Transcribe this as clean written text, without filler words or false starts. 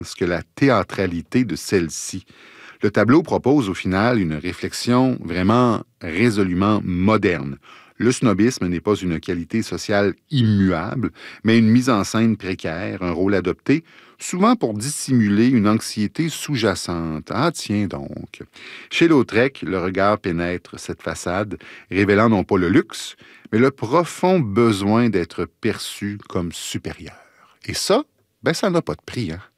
que la théâtralité de celle-ci. Le tableau propose au final une réflexion vraiment résolument moderne. Le snobisme n'est pas une qualité sociale immuable, mais une mise en scène précaire, un rôle adopté, souvent pour dissimuler une anxiété sous-jacente. Ah tiens donc. Chez Lautrec, le regard pénètre cette façade, révélant non pas le luxe, mais le profond besoin d'être perçu comme supérieur. Et ça, ça n'a pas de prix, hein?